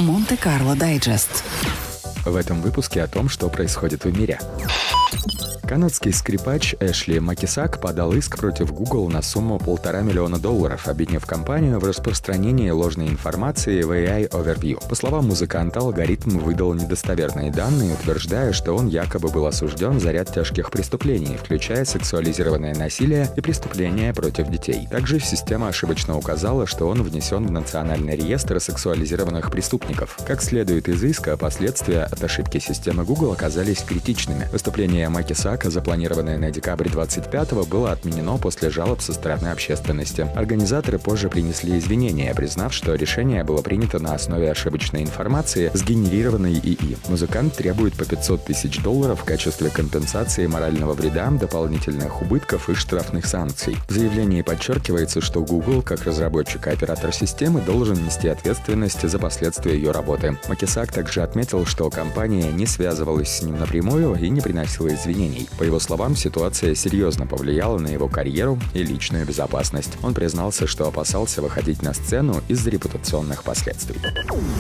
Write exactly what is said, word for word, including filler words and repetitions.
Монте-Карло Дайджест. В этом выпуске о том, что происходит в мире. Канадский скрипач Эшли Макисак подал иск против Google на сумму полтора миллиона долларов, обвинив компанию в распространении ложной информации в эй ай Overview. По словам музыканта, алгоритм выдал недостоверные данные, утверждая, что он якобы был осужден за ряд тяжких преступлений, включая сексуализированное насилие и преступления против детей. Также система ошибочно указала, что он внесен в Национальный реестр сексуализированных преступников. Как следует из иска, последствия от ошибки системы Google оказались критичными. Выступление Макисака, запланированное на декабрь двадцать пятого, было отменено после жалоб со стороны общественности. Организаторы позже принесли извинения, признав, что решение было принято на основе ошибочной информации, сгенерированной ИИ. Музыкант требует по пятьсот тысяч долларов в качестве компенсации морального вреда, дополнительных убытков и штрафных санкций. В заявлении подчеркивается, что Google, как разработчик и оператор системы, должен нести ответственность за последствия ее работы. Макисак также отметил, что компания не связывалась с ним напрямую и не приносила извинений. По его словам, ситуация серьезно повлияла на его карьеру и личную безопасность. Он признался, что опасался выходить на сцену из-за репутационных последствий.